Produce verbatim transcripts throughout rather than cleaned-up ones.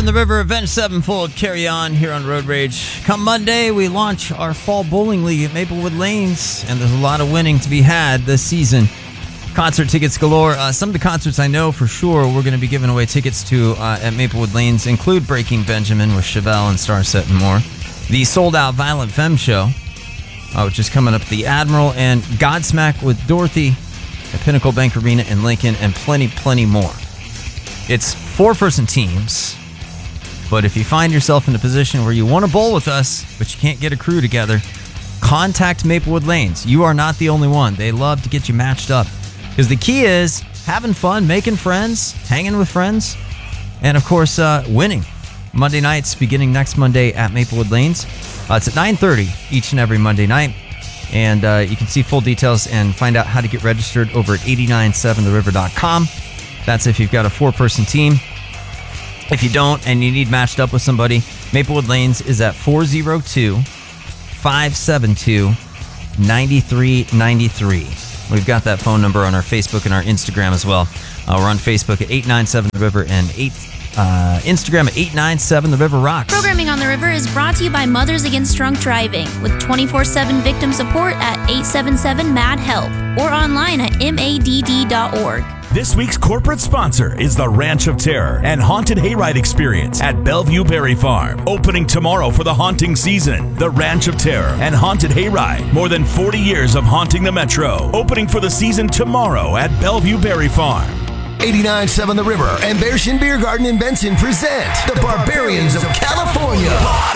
the River, Avenged Sevenfold, carry on here on Road Rage. Come Monday, we launch our Fall Bowling League at Maplewood Lanes, and there's a lot of winning to be had this season. Concert tickets galore. Uh, some of the concerts I know for sure we're going to be giving away tickets to uh, at Maplewood Lanes include Breaking Benjamin with Chevelle and Starset and more. The sold-out Violent Femme show, uh, which is coming up at the Admiral, and Godsmack with Dorothy at Pinnacle Bank Arena in Lincoln, and plenty, plenty more. It's four-person teams, but if you find yourself in a position where you want to bowl with us, but you can't get a crew together, contact Maplewood Lanes. You are not the only one. They love to get you matched up. Because the key is having fun, making friends, hanging with friends, and, of course, uh, winning. Monday nights beginning next Monday at Maplewood Lanes. Uh, it's at nine thirty each and every Monday night. And uh, you can see full details and find out how to get registered over at eight nine seven the river dot com. That's if you've got a four-person team. If you don't and you need matched up with somebody, Maplewood Lanes is at four oh two, five seven two, nine three nine three. We've got that phone number on our Facebook and our Instagram as well. Uh, we're on Facebook at eight nine seven the river and eight, uh, Instagram at eight nine seven the river rocks. Programming on the River is brought to you by Mothers Against Drunk Driving with twenty-four seven victim support at eight seven seven M A D HELP or online at M A D D dot org. This week's corporate sponsor is the Ranch of Terror and Haunted Hayride Experience at Bellevue Berry Farm. Opening tomorrow for the haunting season. The Ranch of Terror and Haunted Hayride. More than forty years of haunting the Metro. Opening for the season tomorrow at Bellevue Berry Farm. eighty-nine point seven The River and Bearshin Beer Garden in Benson present the Barbarians of California.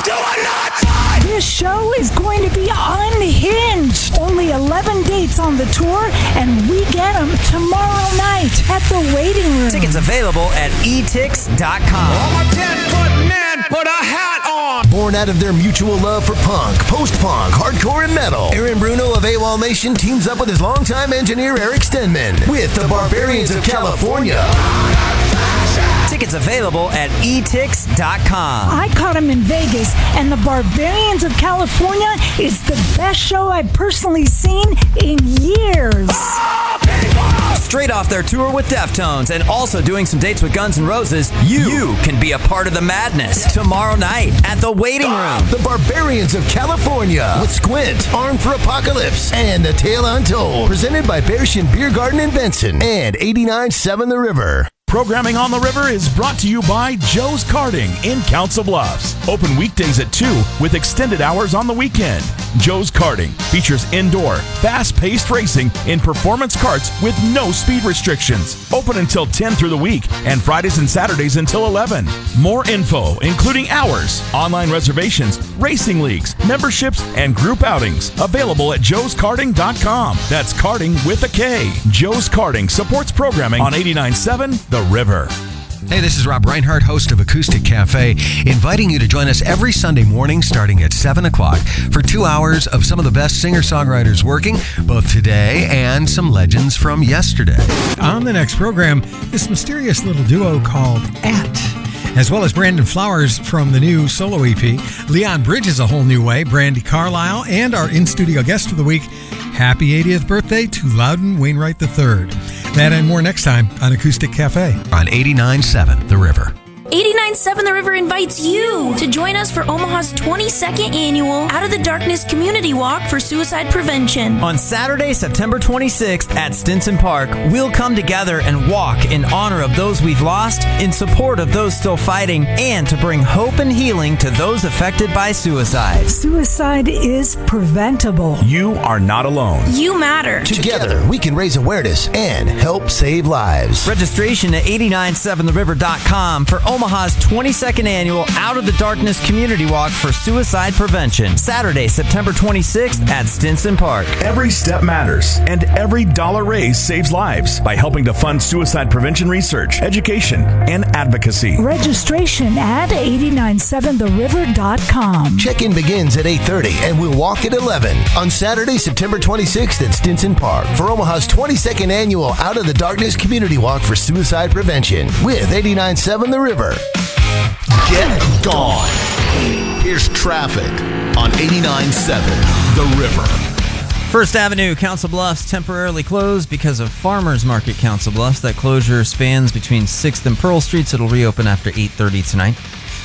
This show is going to be unhinged. Only eleven dates on the tour, and we get them tomorrow night at the Waiting Room. Tickets available at e tix dot com. I'm a ten-foot man, put a hat on. Born out of their mutual love for punk, post-punk, hardcore, and metal, Aaron Bruno of AWOL Nation teams up with his longtime engineer Eric Stenman with the Barbarians of California. Tickets available at e tix dot com. I caught him in Vegas, and the Barbarians of California is the best show I've personally seen in years. Straight off their tour with Deftones and also doing some dates with Guns N' Roses, you, you can be a part of the madness tomorrow night at the Waiting Room. The Barbarians of California with Squint, Armed for Apocalypse, and The Tale Untold. Presented by Bearshin Beer Garden in Benson and eighty-nine point seven The River. Programming on the River is brought to you by Joe's Karting in Council Bluffs. Open weekdays at two with extended hours on the weekend. Joe's Karting features indoor, fast-paced racing in performance karts with no speed restrictions. Open until ten through the week and Fridays and Saturdays until eleven. More info, including hours, online reservations, racing leagues, memberships, and group outings available at joes karting dot com. That's karting with a K. Joe's Karting supports programming on eighty-nine point seven The River. Hey, this is Rob Reinhardt, host of Acoustic Cafe, inviting you to join us every Sunday morning starting at seven o'clock for two hours of some of the best singer-songwriters working, both today and some legends from yesterday. On the next program, this mysterious little duo called At, as well as Brandon Flowers from the new solo E P, Leon Bridges A Whole New Way, Brandy Carlisle, and our in-studio guest of the week, happy eightieth birthday to Loudon Wainwright the third. That and more next time on Acoustic Cafe. On eighty-nine point seven The River. eighty-nine point seven The River invites you to join us for Omaha's twenty-second annual Out of the Darkness Community Walk for Suicide Prevention. On Saturday, September twenty-sixth at Stinson Park, we'll come together and walk in honor of those we've lost, in support of those still fighting, and to bring hope and healing to those affected by suicide. Suicide is preventable. You are not alone. You matter. Together, we can raise awareness and help save lives. Registration at eight nine seven the river dot com for Omaha's twenty-second annual Out of the Darkness Community Walk for Suicide Prevention. Saturday, September twenty-sixth at Stinson Park. Every step matters, and every dollar raised saves lives by helping to fund suicide prevention research, education, and advocacy. Registration at eight nine seven the river dot com. Check-in begins at eight thirty and we'll walk at eleven on Saturday, September twenty-sixth at Stinson Park for Omaha's twenty-second annual Out of the Darkness Community Walk for Suicide Prevention with eighty-nine point seven The River. Get gone. Here's traffic on eighty-nine point seven The River. First Avenue, Council Bluffs, temporarily closed because of Farmers Market, Council Bluffs. That closure spans between sixth and Pearl Streets. It'll reopen after eight thirty tonight.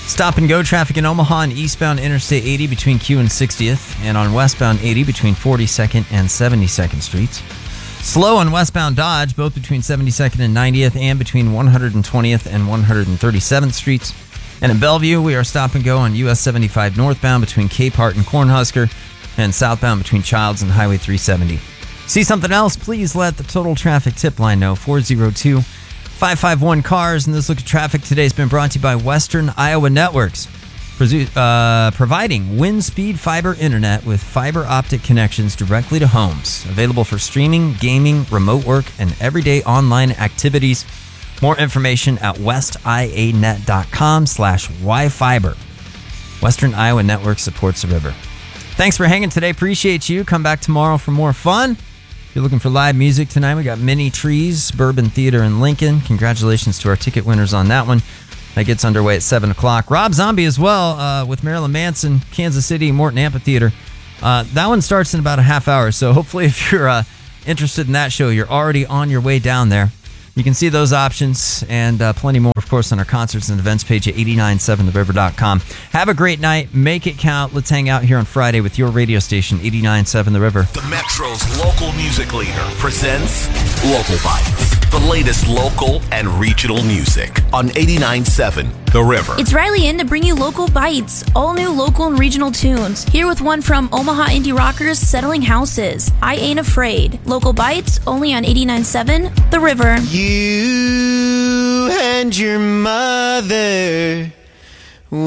Stop and go traffic in Omaha on eastbound Interstate eighty between Q and sixtieth, and on westbound eighty between forty-second and seventy-second Streets. Slow on westbound Dodge, both between seventy-second and ninetieth, and between one hundred twentieth and one hundred thirty-seventh Streets. And in Bellevue, we are stop and go on U S seventy-five northbound between Capehart and Cornhusker, and southbound between Childs and Highway three seventy. See something else? Please let the Total Traffic Tip Line know, four oh two, five five one, CARS. And this look at traffic today has been brought to you by Western Iowa Networks, uh, providing wind speed fiber internet with fiber optic connections directly to homes. Available for streaming, gaming, remote work, and everyday online activities. More information at westianet.com slash yfiber. Western Iowa Network supports the river. Thanks for hanging today. Appreciate you. Come back tomorrow for more fun. If you're looking for live music tonight, we got Mini Trees, Bourbon Theater in Lincoln. Congratulations to our ticket winners on that one. That gets underway at seven o'clock. Rob Zombie as well uh, with Marilyn Manson, Kansas City, Morton Amphitheater. Uh, that one starts in about a half hour, so hopefully if you're uh, interested in that show, you're already on your way down there. You can see those options and uh, plenty more, of course, on our concerts and events page at eight nine seven the river dot com. Have a great night. Make it count. Let's hang out here on Friday with your radio station, eight nine seven The River. The Metro's local music leader presents Local Bites, the latest local and regional music on eight nine seven The River. It's Riley in to bring you Local Bites, all new local and regional tunes. Here with one from Omaha indie rockers Settling Houses, I Ain't Afraid. Local Bites, only on eight nine seven The River. You and your mother